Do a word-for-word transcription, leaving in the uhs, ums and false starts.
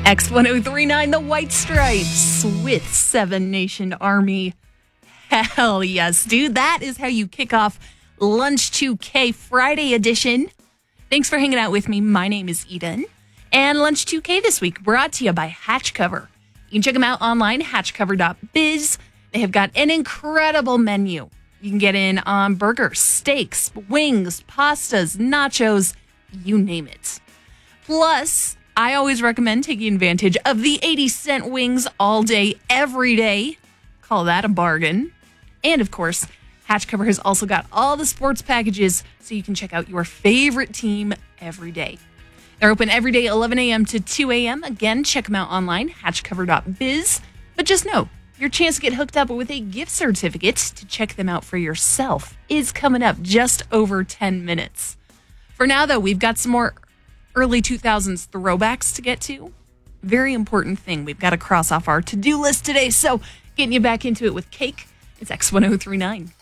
X ten thirty-nine, the White Stripes with Seven Nation Army. Hell yes, dude. That is how you kick off Lunch two K Friday edition. Thanks for hanging out with me. My name is Eden. And Lunch two K this week brought to you by Hatch Cover. You can check them out online, hatch cover dot biz. They have got an incredible menu. You can get in on burgers, steaks, wings, pastas, nachos, you name it. Plus, I always recommend taking advantage of the eighty cent wings all day, every day. Call that a bargain. And of course, Hatch Cover has also got all the sports packages so you can check out your favorite team every day. They're open every day, eleven a.m. to two a.m. Again, check them out online, hatch cover dot biz. But just know, your chance to get hooked up with a gift certificate to check them out for yourself is coming up just over ten minutes. For now, though, we've got some more early two thousands throwbacks to get to. Very important thing we've got to cross off our to-do list today. So getting you back into it with Cake, it's X ten thirty-nine.